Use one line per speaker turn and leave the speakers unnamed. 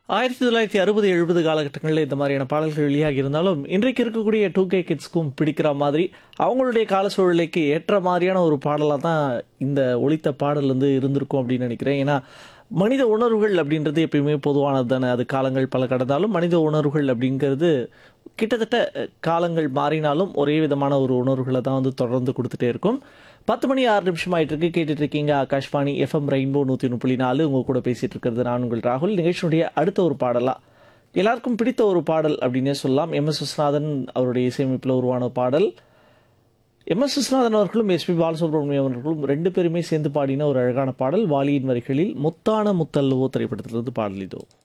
1960, 70 காலகட்டங்கள்ல இந்த மாதிரியான பாடல்கள் வெளியாகி இருந்தாலும், இன்றைக்கு இருக்கக்கூடிய 2K கிட்ஸ்க்கும் பிடிக்கிற மாதிரி, அவங்களுடைய கால சூழ்நிலைக்கு ஏற்ற மாரியான ஒரு பாடலா தான் இந்த ஒலித்த பாடல் வந்து இருந்திருக்கும் அப்படின்னு நினைக்கிறேன். ஏன்னா, மனித உணர்வுகள் அப்படின்றது எப்பயுமே பொதுவானது தானே. அது காலங்கள் பல கடந்தாலும் மனித உணர்வுகள் அப்படிங்கிறது கிட்டத்தட்ட காலங்கள் மாறினாலும் ஒரே விதமான ஒரு உணர்வுகள தான் வந்து தொடர்ந்து குடுத்துட்டே இருக்கும். 10 மணி 6 நிமிஷம் ஆயிட்டிருக்கு. கேட்டுட்டு இருக்கீங்க ஆகாஷ்வாணி எஃப்எம் ரெயின்போ 101.4. உங்க கூட பேசிட்டு இருக்கிறது நான் உங்கள் ராகுல். நிகழ்ச்சியினுடைய அடுத்த ஒரு பாடலா, எல்லாருக்கும் பிடித்த ஒரு பாடல் அப்படின்னே சொல்லலாம். எம்.எஸ். விஸ்வநாதன் அவருடைய இசையமைப்பில் உருவான பாடல். எம்.எஸ். விஸ்வநாதன் அவர்களும், எஸ்பி பாலசுப்ரமணியம் அவர்களும் 2 பேருமே சேர்ந்து பாடின ஒரு அழகான பாடல். வாலியின் வரிகளில் முத்தான முத்தல்லவோ திரைப்படத்திலிருந்து பாடல் இதோ.